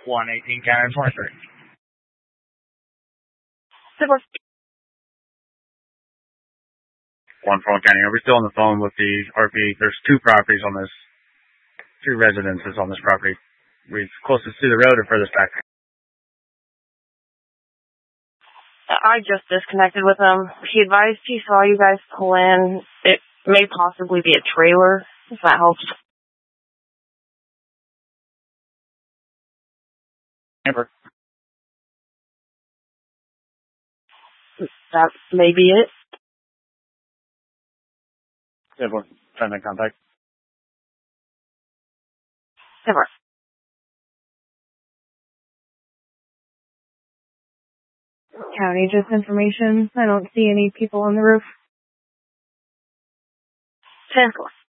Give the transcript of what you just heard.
118 County 23. Super. 1-4 County. Are we still on the phone with the RP? There's two properties on this, two residences on this property. We closest to the road or furthest back? I just disconnected with him. He advised he saw you guys pull in. It may possibly be a trailer, if that helps. Amber. That may be it. Everyone, trying to make contact. Super. County, just information. I don't see any people on the roof. 10-4.